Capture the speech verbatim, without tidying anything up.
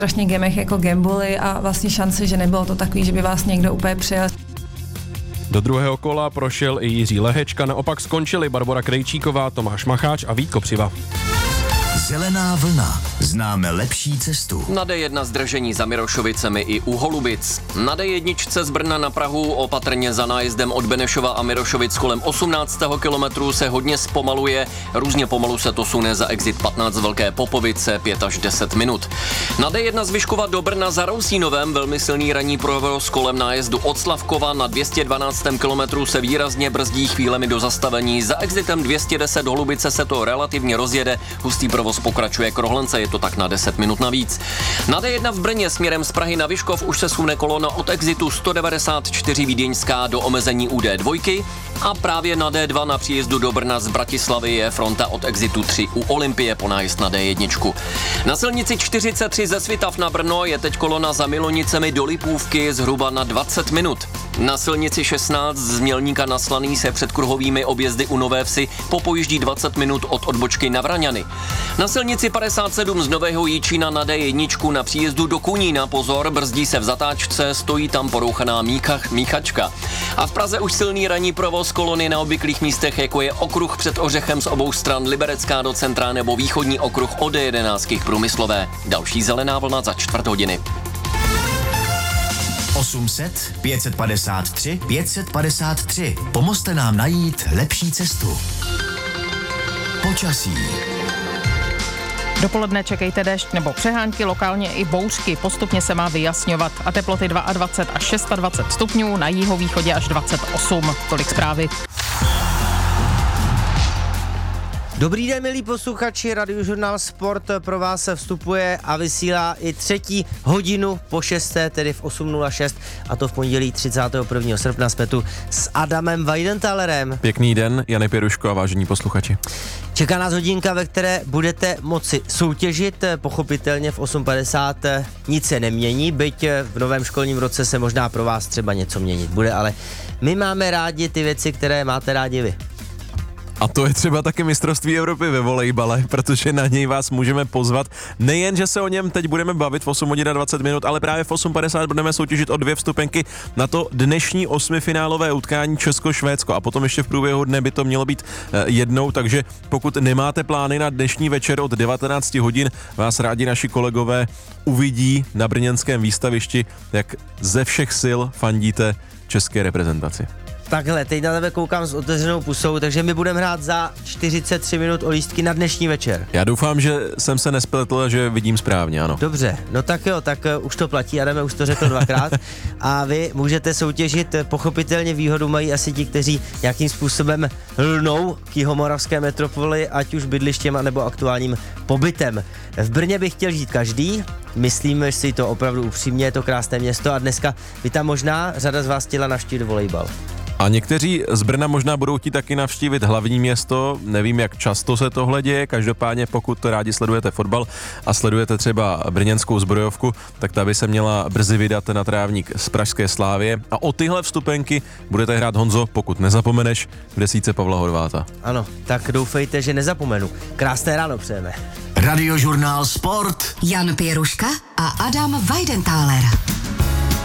strašně gemech jako gamboli a vlastně šance, že nebylo to takový, že by vás někdo úplně přijel. Do druhého kola prošel i Jiří Lehečka, naopak skončili Barbora Krejčíková, Tomáš Macháč a Vít Kopřiva. Zelená vlna. Známe lepší cestu. Na dé jedna zdržení za Mirošovicemi i u Holubic. Na dé jedna z Brna na Prahu opatrně za nájezdem od Benešova a Mirošovic kolem osmnáctého kilometru se hodně zpomaluje. Různě pomalu se to sune za exit patnáct Velké Popovice pět až deset minut. Na dé jedna z Vyškova do Brna za Rousínovem velmi silný ranní provoz kolem nájezdu od Slavkova. Na dvě stě dvanáctém kilometru se výrazně brzdí chvílemi do zastavení. Za exitem dvě stě deset Holubice se to relativně rozjede. Hustý provoz pokračuje k Rohlence, je to tak na deset minut navíc. Na dé jedna v Brně směrem z Prahy na Vyškov už se sune kolona od exitu sto devadesát čtyři Vídeňská do omezení u dé dva a právě na dé dva na příjezdu do Brna z Bratislavy je fronta od exitu tři u Olympie po nájezd na dé jedna. Na silnici čtyřicet tři ze Svitav na Brno je teď kolona za Milonicemi do Lipůvky zhruba na dvacet minut. Na silnici šestnáct z Mělníka na Slaný se před kruhovými objezdy u Nové Vsi popojíždí dvacet minut od odbočky na Vraňany. Na silnici padesát sedm z Nového Jičína na dé jedna na příjezdu do Kunína pozor, brzdí se v zatáčce, stojí tam porouchaná míchach, míchačka. A v Praze už silný ranní provoz kolony na obvyklých místech, jako je okruh před Ořechem z obou stran, Liberecká do centra nebo východní okruh od dé jedenáct k Průmyslové. Další zelená vlna za čtvrt hodiny. osm set pět set padesát tři pět set padesát tři. Pomozte nám najít lepší cestu. Počasí. Dopoledne čekejte déšť nebo přehánky, lokálně i bouřky. Postupně se má vyjasňovat a teploty dvacet dva až dvacet šest stupňů, na jihovýchodě až dvacet osm. Tolik zprávy. Dobrý den, milí posluchači, Radiožurnál Sport pro vás se vstupuje a vysílá i třetí hodinu po šesté, tedy v osm nula šest, a to v pondělí třicátého prvního srpna. Jsme tu s Adamem Weidenthalerem. Pěkný den, Jany Pěruško a vážení posluchači. Čeká nás hodinka, ve které budete moci soutěžit, pochopitelně v osm padesát nic se nemění, byť v novém školním roce se možná pro vás třeba něco měnit bude, ale my máme rádi ty věci, které máte rádi vy. A to je třeba taky mistrovství Evropy ve volejbale, protože na něj vás můžeme pozvat. Nejen, že se o něm teď budeme bavit v osm hodin a dvacet minut, ale právě v osm padesát budeme soutěžit o dvě vstupenky na to dnešní osmifinálové utkání Česko-Švédsko. A potom ještě v průběhu dne by to mělo být jednou, takže pokud nemáte plány na dnešní večer od devatenáct hodin, vás rádi naši kolegové uvidí na brněnském výstavišti, jak ze všech sil fandíte české reprezentaci. Takhle, teď na tebe koukám s otevřenou pusou, takže my budeme hrát za čtyřicet tři minut o lístky na dnešní večer. Já doufám, že jsem se nespletl, že vidím správně, ano. Dobře, no tak jo, tak uh, už to platí, Adame už to řekl dvakrát a vy můžete soutěžit, pochopitelně výhodu mají asi ti, kteří nějakým způsobem lnou k jihomoravské metropoli, ať už bydlištěm nebo aktuálním pobytem. V Brně by chtěl žít každý, myslím si to opravdu upřímně, je to krásné město a dneska by tam možná řada z vás chtěla navštívit volejbal. A někteří z Brna možná budou chtít taky navštívit hlavní město, nevím, jak často se tohle děje, každopádně pokud rádi sledujete fotbal a sledujete třeba brněnskou zbrojovku, tak ta by se měla brzy vydat na trávník z pražské Slávie a o tyhle vstupenky budete hrát, Honzo, pokud nezapomeneš, v desítce Pavla Horváta. Ano, tak doufejte, že nezapomenu. Krásné ráno přejeme. Radiožurnál Sport. Jan Pěruška a Adam Weidenthaler.